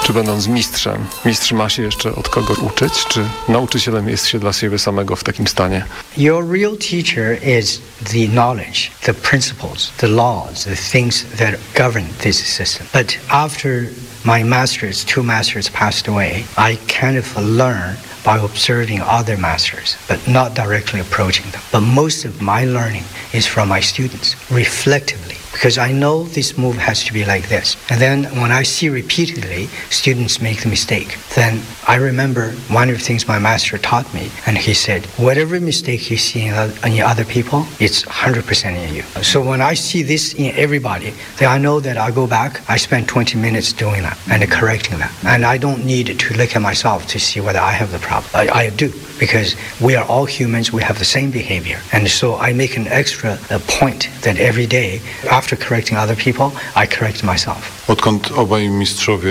Czy będąc mistrzem, mistrz ma się jeszcze od kogo uczyć? Czy nauczycielem jest się dla siebie samego w takim stanie? Your real teacher is the knowledge, the principles, the laws, the things that govern this system. But after my two masters passed away, I kind of learned by observing other masters, but not directly approaching them. But most of my learning is from my students, reflectively, because I know this move has to be like this. And then when I see repeatedly students make the mistake, then I remember one of the things my master taught me, and he said, whatever mistake you see in other people, it's 100% in you. So when I see this in everybody, then I know that I go back, I spend 20 minutes doing that and correcting that. And I don't need to look at myself to see whether I have the problem. I do, because we are all humans, we have the same behavior. And so I make an extra point that every day, after correcting other people, I correct myself. Odkąd obaj mistrzowie